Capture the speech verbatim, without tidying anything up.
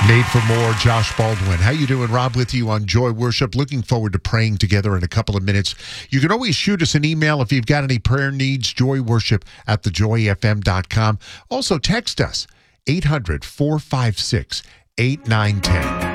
Made for more, Josh Baldwin. How you doing? Rob with you on Joy Worship. Looking forward to praying together in a couple of minutes. You can always shoot us an email if you've got any prayer needs, joyworship at the joy f m dot com. Also, text us, eight hundred, four five six, eight nine one zero.